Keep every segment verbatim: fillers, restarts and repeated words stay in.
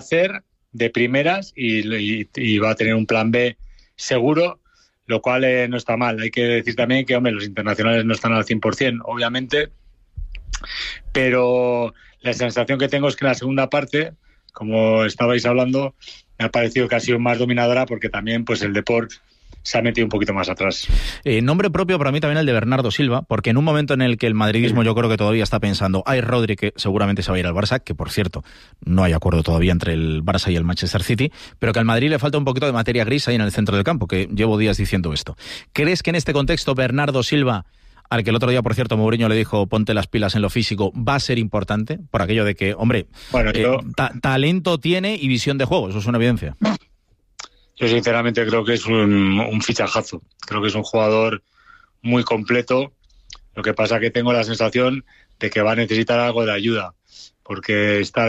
hacer de primeras y, y, y va a tener un plan B seguro, lo cual eh, no está mal. Hay que decir también que, hombre, los internacionales no están al cien por ciento, obviamente, pero la sensación que tengo es que en la segunda parte, como estabais hablando, me ha parecido que ha sido más dominadora porque también pues el Depor se ha metido un poquito más atrás. Eh, nombre propio para mí también el de Bernardo Silva, porque en un momento en el que el madridismo yo creo que todavía está pensando, hay Rodri que seguramente se va a ir al Barça, que por cierto no hay acuerdo todavía entre el Barça y el Manchester City, pero que al Madrid le falta un poquito de materia gris ahí en el centro del campo, que llevo días diciendo esto. ¿Crees que en este contexto Bernardo Silva, al que el otro día, por cierto, Mourinho le dijo ponte las pilas en lo físico, va a ser importante? Por aquello de que, hombre, bueno, yo... eh, ta- talento tiene y visión de juego, eso es una evidencia. Yo sinceramente creo que es un, un fichajazo. Creo que es un jugador muy completo. Lo que pasa es que tengo la sensación de que va a necesitar algo de ayuda, porque estar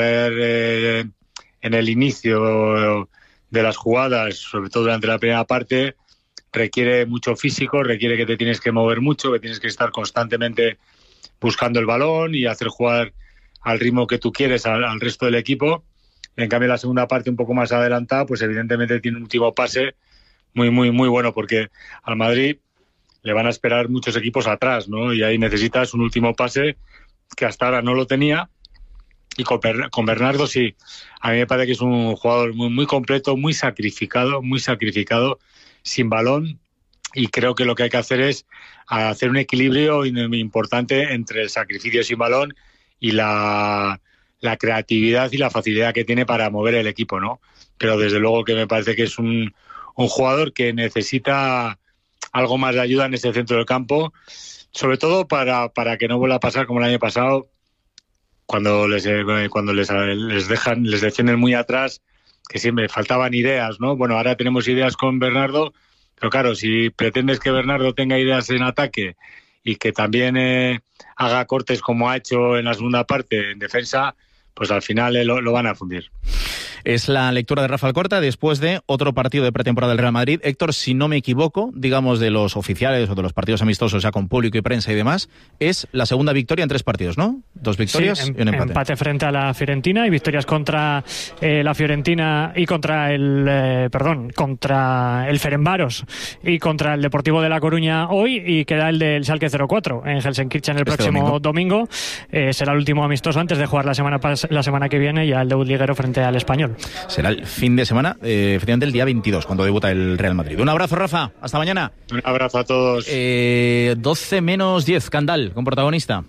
eh, en el inicio de las jugadas, sobre todo durante la primera parte, requiere mucho físico, requiere que te tienes que mover mucho, que tienes que estar constantemente buscando el balón y hacer jugar al ritmo que tú quieres al, al resto del equipo. En cambio, la segunda parte, un poco más adelantada, pues evidentemente tiene un último pase muy, muy, muy bueno, porque al Madrid le van a esperar muchos equipos atrás, ¿no? Y ahí necesitas un último pase que hasta ahora no lo tenía. Y con, con Bernardo sí, a mí me parece que es un jugador muy, muy completo, muy sacrificado, muy sacrificado, sin balón. Y creo que lo que hay que hacer es hacer un equilibrio importante entre el sacrificio sin balón y la... la creatividad y la facilidad que tiene para mover el equipo, ¿no? Pero desde luego que me parece que es un, un jugador que necesita algo más de ayuda en ese centro del campo, sobre todo para, para que no vuelva a pasar como el año pasado, cuando les cuando les, les dejan, les defienden muy atrás, que siempre faltaban ideas, ¿no? Bueno, ahora tenemos ideas con Bernardo, pero claro, si pretendes que Bernardo tenga ideas en ataque y que también eh, haga cortes como ha hecho en la segunda parte en defensa, pues al final eh, lo, lo van a fundir. Es la lectura de Rafa Alcorta después de otro partido de pretemporada del Real Madrid. Héctor, si no me equivoco, digamos de los oficiales o de los partidos amistosos ya con público y prensa y demás, es la segunda victoria en tres partidos, ¿no? Dos victorias sí, en, y un empate. Empate frente a la Fiorentina y victorias contra eh, la Fiorentina y contra el eh, perdón, contra el Ferencváros y contra el Deportivo de La Coruña hoy, y queda el del Schalke cero cuatro en Helsenkirchen el próximo este domingo. domingo. Eh, será el último amistoso antes de jugar la semana pas- la semana que viene ya el debut liguero frente al Español. Será el fin de semana, eh, efectivamente el día veintidós, cuando debuta el Real Madrid. Un abrazo, Rafa. Hasta mañana. Un abrazo a todos. Eh, doce menos diez, Candal, con protagonista.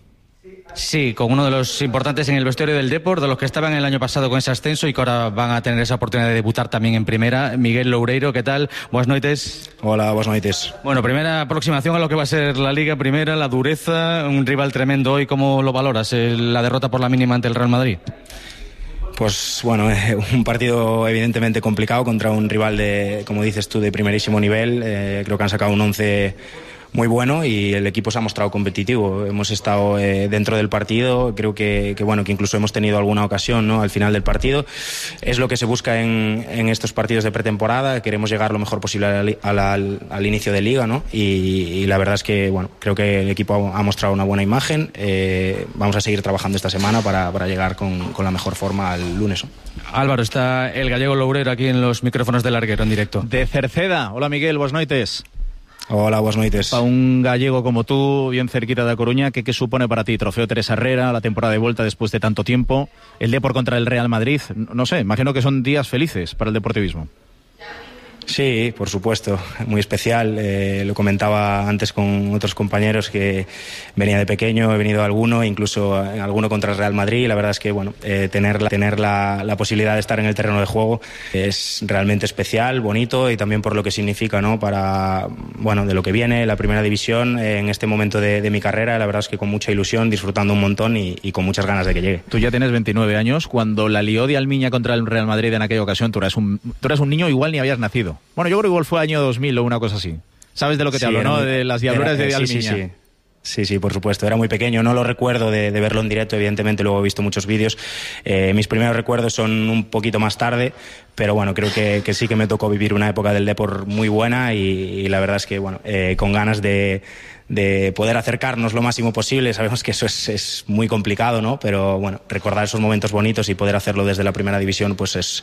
Sí, con uno de los importantes en el vestuario del Depor, de los que estaban el año pasado con ese ascenso y que ahora van a tener esa oportunidad de debutar también en primera. Miguel Loureiro, ¿qué tal? Buenas noches. Hola, buenas noches. Bueno, primera aproximación a lo que va a ser la Liga Primera, la dureza, un rival tremendo hoy. ¿Cómo lo valoras, la derrota por la mínima ante el Real Madrid? Pues bueno, eh, un partido evidentemente complicado contra un rival de, como dices tú, de primerísimo nivel. Eh, creo que han sacado un once muy bueno y el equipo se ha mostrado competitivo. Hemos estado eh, dentro del partido, creo que, que bueno que incluso hemos tenido alguna ocasión, ¿no?, al final del partido. Es lo que se busca en, en estos partidos de pretemporada. Queremos llegar lo mejor posible al, al, al inicio de liga, ¿no? Y, y la verdad es que bueno creo que el equipo ha mostrado una buena imagen. Eh, vamos a seguir trabajando esta semana para, para llegar con, con la mejor forma al lunes, ¿no? Álvaro, está el gallego Loureiro aquí en los micrófonos del Larguero en directo. De Cerceda. Hola, Miguel, buenas noches. Hola, buenas noches. Para un gallego como tú, bien cerquita de A Coruña, ¿qué, ¿qué supone para ti? Trofeo Teresa Herrera, la temporada de vuelta después de tanto tiempo, el Depor contra el Real Madrid, no sé, imagino que son días felices para el deportivismo. Sí, por supuesto, muy especial. Eh, lo comentaba antes con otros compañeros que venía de pequeño, he venido a alguno, incluso a alguno contra el Real Madrid. La verdad es que bueno, eh, tener, la, tener la, la posibilidad de estar en el terreno de juego es realmente especial, bonito y también por lo que significa, ¿no?, para bueno de lo que viene, la primera división eh, en este momento de, de mi carrera. La verdad es que con mucha ilusión, disfrutando un montón y, y con muchas ganas de que llegue. Tú ya tienes veintinueve años. Cuando la lió de Almiña contra el Real Madrid en aquella ocasión, tú eras un, tú eras un niño, igual ni habías nacido. Bueno, yo creo que igual fue año dos mil o una cosa así. ¿Sabes de lo que te sí, hablo, no? Muy, de las diabluras de, de Almiña. Sí, sí, sí. Sí, sí, por supuesto. Era muy pequeño, no lo recuerdo de, de verlo en directo, evidentemente luego he visto muchos vídeos. Eh, mis primeros recuerdos son un poquito más tarde, pero bueno, creo que, que sí que me tocó vivir una época del Depor muy buena y, y la verdad es que, bueno, eh, con ganas de, de poder acercarnos lo máximo posible. Sabemos que eso es, es muy complicado, ¿no? Pero bueno, recordar esos momentos bonitos y poder hacerlo desde la primera división, pues es,